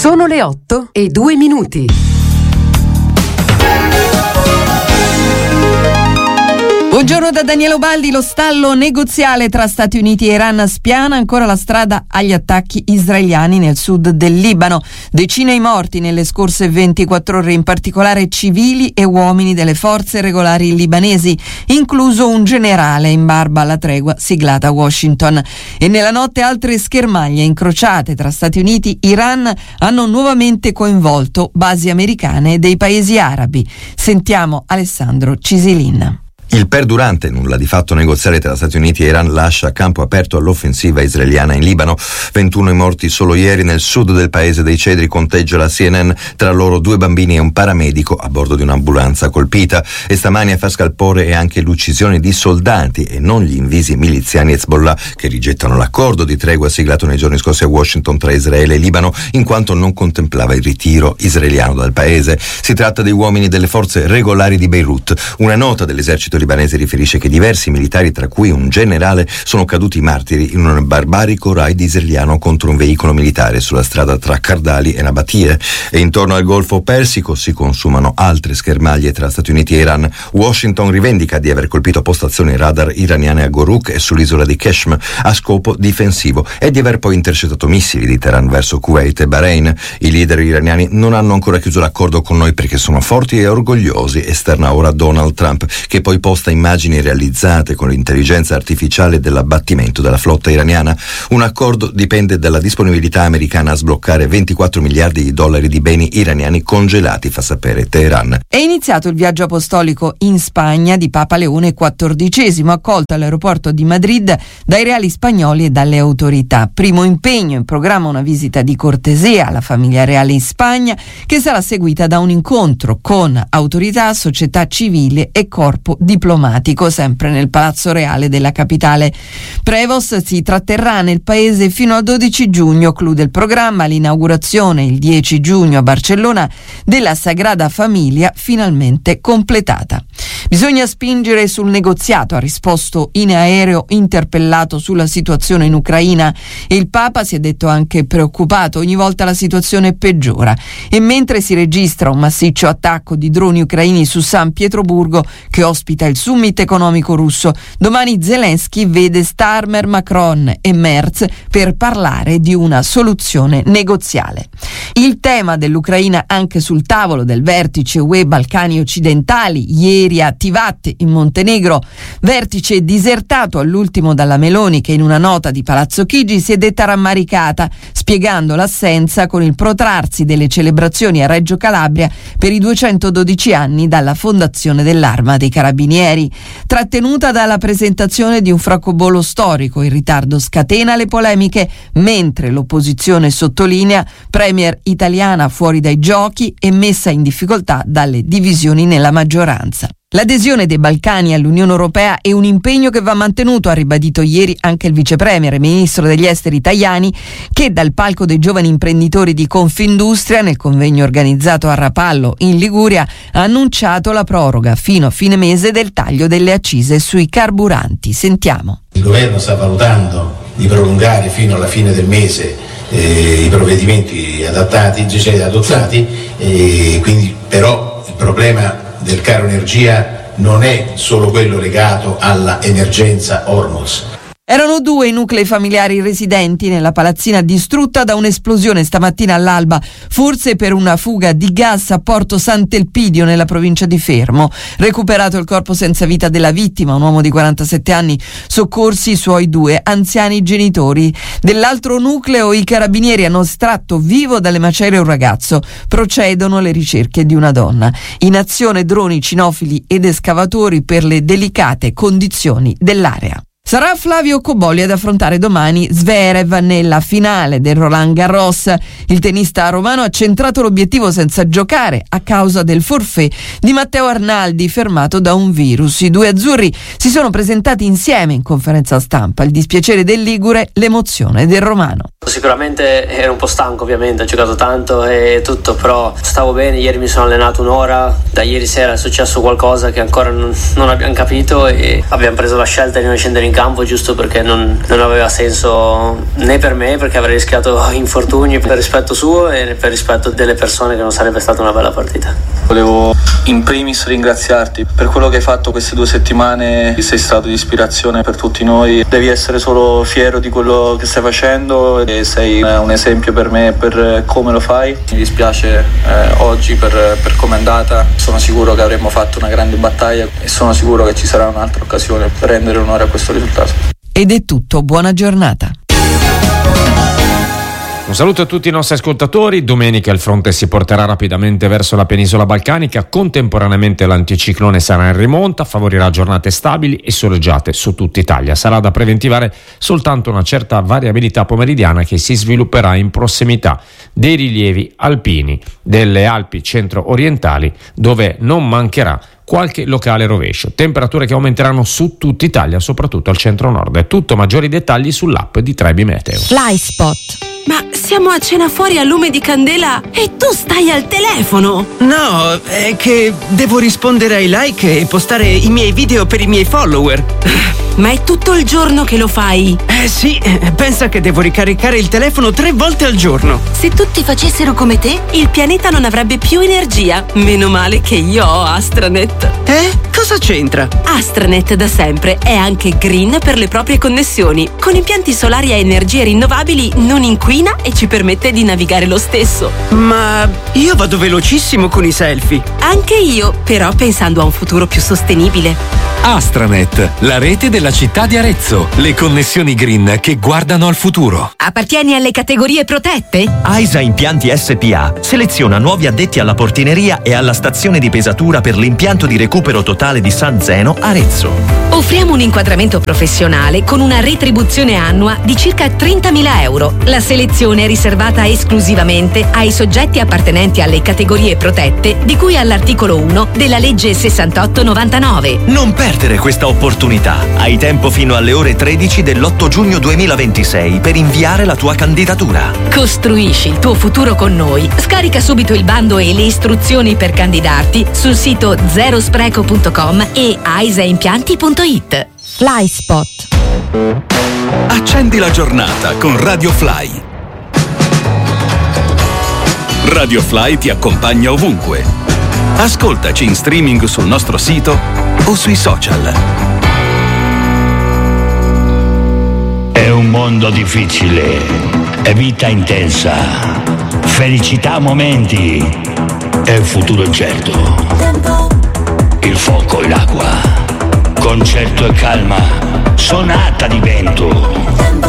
Sono le 8:02. Buongiorno da Daniele Ubaldi. Lo stallo negoziale tra Stati Uniti e Iran spiana ancora la strada agli attacchi israeliani nel sud del Libano. Decine i morti nelle scorse 24 ore, in particolare civili e uomini delle forze regolari libanesi, incluso un generale in barba alla tregua siglata a Washington. E nella notte altre schermaglie incrociate tra Stati Uniti e Iran hanno nuovamente coinvolto basi americane e dei paesi arabi. Sentiamo Alessandro Cisilin. Il perdurante nulla di fatto negoziale tra Stati Uniti e Iran lascia campo aperto all'offensiva israeliana in Libano. 21 i morti solo ieri nel sud del paese dei Cedri, conteggia la CNN, tra loro 2 bambini e un paramedico a bordo di un'ambulanza colpita. E stamani a far scalpore è anche l'uccisione di soldati e non gli invisi miliziani Hezbollah, che rigettano l'accordo di tregua siglato nei giorni scorsi a Washington tra Israele e Libano, in quanto non contemplava il ritiro israeliano dal paese. Si tratta di uomini delle forze regolari di Beirut. Una nota dell'esercito libanese riferisce che diversi militari, tra cui un generale, sono caduti martiri in un barbarico raid israeliano contro un veicolo militare sulla strada tra Kardali e Nabatie. E intorno al Golfo Persico si consumano altre schermaglie tra Stati Uniti e Iran. Washington rivendica di aver colpito postazioni radar iraniane a Goruk e sull'isola di Keshm a scopo difensivo e di aver poi intercettato missili di Teheran verso Kuwait e Bahrain. I leader iraniani non hanno ancora chiuso l'accordo con noi perché sono forti e orgogliosi, esterna ora Donald Trump, che poi posta immagini realizzate con l'intelligenza artificiale dell'abbattimento della flotta iraniana. Un accordo dipende dalla disponibilità americana a sbloccare 24 miliardi di dollari di beni iraniani congelati, fa sapere Teheran. È iniziato il viaggio apostolico in Spagna di Papa Leone XIV, accolto all'aeroporto di Madrid dai reali spagnoli e dalle autorità. Primo impegno in programma una visita di cortesia alla famiglia reale in Spagna, che sarà seguita da un incontro con autorità, società civile e corpo diplomatico, sempre nel Palazzo Reale della capitale. Prevost si tratterrà nel paese fino al 12 giugno, chiude il programma l'inaugurazione il 10 giugno a Barcellona della Sagrada Famiglia, finalmente completata. Bisogna spingere sul negoziato, ha risposto in aereo interpellato sulla situazione in Ucraina, e il Papa si è detto anche preoccupato, ogni volta la situazione peggiora. E mentre si registra un massiccio attacco di droni ucraini su San Pietroburgo, che ospita il summit economico russo, domani Zelensky vede Starmer, Macron e Merz per parlare di una soluzione negoziale. Il tema dell'Ucraina anche sul tavolo del vertice UE Balcani occidentali, ieri a Tivat in Montenegro, vertice disertato all'ultimo dalla Meloni, che in una nota di Palazzo Chigi si è detta rammaricata, spiegando l'assenza con il protrarsi delle celebrazioni a Reggio Calabria per i 212 anni dalla fondazione dell'Arma dei Carabinieri. Trattenuta dalla presentazione di un francobollo storico, il ritardo scatena le polemiche, mentre l'opposizione sottolinea premier italiana fuori dai giochi e messa in difficoltà dalle divisioni nella maggioranza. L'adesione dei Balcani all'Unione Europea è un impegno che va mantenuto, ha ribadito ieri anche il vicepremier e ministro degli esteri Tajani, che dal palco dei giovani imprenditori di Confindustria nel convegno organizzato a Rapallo in Liguria ha annunciato la proroga fino a fine mese del taglio delle accise sui carburanti. Sentiamo. Il governo sta valutando di prolungare fino alla fine del mese i provvedimenti adottati, quindi però il problema del caro energia non è solo quello legato alla emergenza Hormuz. Erano 2 i nuclei familiari residenti nella palazzina distrutta da un'esplosione stamattina all'alba, forse per una fuga di gas a Porto Sant'Elpidio nella provincia di Fermo. Recuperato il corpo senza vita della vittima, un uomo di 47 anni, soccorsi i suoi 2 anziani genitori. Dell'altro nucleo i carabinieri hanno estratto vivo dalle macerie un ragazzo. Procedono le ricerche di una donna. In azione droni, cinofili ed escavatori per le delicate condizioni dell'area. Sarà Flavio Cobolli ad affrontare domani Zverev nella finale del Roland Garros. Il tennista romano ha centrato l'obiettivo senza giocare a causa del forfait di Matteo Arnaldi, fermato da un virus. I 2 azzurri si sono presentati insieme in conferenza stampa. Il dispiacere del ligure, l'emozione del romano. Sicuramente ero un po' stanco, ovviamente, ho giocato tanto e tutto, però stavo bene. Ieri mi sono allenato un'ora, da ieri sera è successo qualcosa che ancora non abbiamo capito e abbiamo preso la scelta di non scendere in campo, giusto perché non aveva senso né per me, perché avrei rischiato infortuni, per rispetto suo e per rispetto delle persone, che non sarebbe stata una bella partita. Volevo in primis ringraziarti per quello che hai fatto queste 2 settimane, sei stato di ispirazione per tutti noi, devi essere solo fiero di quello che stai facendo e sei un esempio per me per come lo fai. Mi dispiace oggi per come è andata, sono sicuro che avremmo fatto una grande battaglia e sono sicuro che ci sarà un'altra occasione per rendere onore a questo risultato. Ed è tutto, buona giornata. Un saluto a tutti i nostri ascoltatori. Domenica il fronte si porterà rapidamente verso la penisola balcanica, contemporaneamente l'anticiclone sarà in rimonta, favorirà giornate stabili e soleggiate su tutta Italia. Sarà da preventivare soltanto una certa variabilità pomeridiana che si svilupperà in prossimità dei rilievi alpini delle Alpi centro-orientali, dove non mancherà qualche locale rovescio. Temperature che aumenteranno su tutta Italia, soprattutto al centro-nord. È tutto, maggiori dettagli sull'app di Trebi Meteo. Flyspot. Ma siamo a cena fuori a lume di candela e tu stai al telefono? No, è che devo rispondere ai like e postare i miei video per i miei follower. Ma è tutto il giorno che lo fai? Sì, pensa che devo ricaricare il telefono 3 volte al giorno. Se tutti facessero come te, il pianeta non avrebbe più energia. Meno male che io ho Astranet. Cosa c'entra? Astranet da sempre è anche green per le proprie connessioni. Con impianti solari a energie rinnovabili non inquina e ci permette di navigare lo stesso. Ma io vado velocissimo con i selfie. Anche io, però pensando a un futuro più sostenibile. Astranet, la rete della città di Arezzo. Le connessioni green che guardano al futuro. Appartieni alle categorie protette? AISA Impianti SPA seleziona nuovi addetti alla portineria e alla stazione di pesatura per l'impianto di recupero totale di San Zeno, Arezzo. Offriamo un inquadramento professionale con una retribuzione annua di circa 30.000 euro. La selezione è riservata esclusivamente ai soggetti appartenenti alle categorie protette di cui all'articolo 1 della legge 6899. Non perdere questa opportunità. Hai tempo fino alle ore 13 dell'8 giugno 2026 per inviare la tua candidatura. Costruisci il tuo futuro con noi. Scarica subito il bando e le istruzioni per candidarti sul sito zerospreco.com e aisaimpianti.it. Flyspot. Accendi la giornata con Radio Fly. Radio Fly ti accompagna ovunque. Ascoltaci in streaming sul nostro sito o sui social. È un mondo difficile, è vita intensa, felicità a momenti, è futuro incerto. Il fuoco e l'acqua, concerto e calma, sonata di vento.